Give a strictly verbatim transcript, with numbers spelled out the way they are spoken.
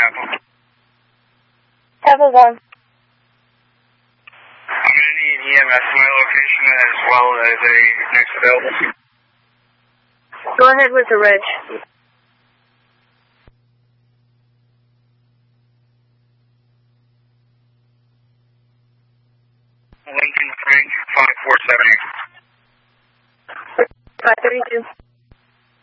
Apple. Apple one. I'm going to need E M S to my location as well as a next available. Go ahead with the reg. Lincoln three five four seven eight. five thirty-two.